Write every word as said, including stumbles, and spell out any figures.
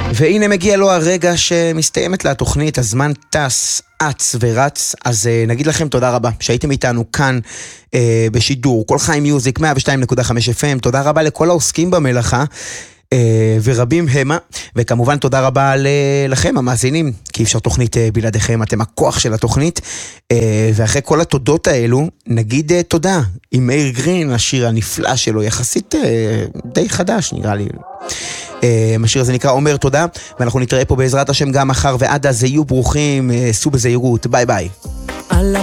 והנה מגיע לו הרגע שמסתיימת לה התוכנית, הזמן טס, אץ ורץ, אז uh, נגיד לכם תודה רבה שהייתם איתנו כאן uh, בשידור, כל חיים מיוזיק מאה ושתיים נקודה חמש אף אם, תודה רבה לכל העוסקים במלאכה, uh, ורבים המה, וכמובן תודה רבה ל- לכם המאזינים, כי אפשר תוכנית uh, בלעדיכם, אתם הכוח של התוכנית, uh, ואחרי כל התודות האלו, נגיד uh, תודה עם מאיר גרין, השיר הנפלא שלו, יחסית uh, די חדש נראה לי, השיר הזה נקרא אומר תודה, ואנחנו נתראה פה בעזרת השם גם מחר, ועד אז יהיו ברוכים, סעו בזהירות, ביי ביי.